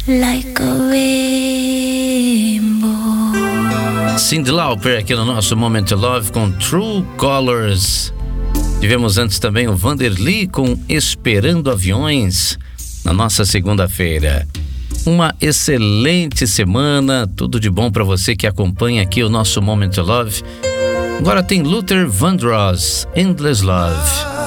like a rainbow. Cyndi Lauper aqui no nosso Moment to Love com True Colors. Tivemos antes também o Vanderly com Esperando Aviões na nossa segunda-feira. Uma excelente semana, tudo de bom para você que acompanha aqui o nosso Moment to Love. Agora tem Luther Vandross, Endless Love.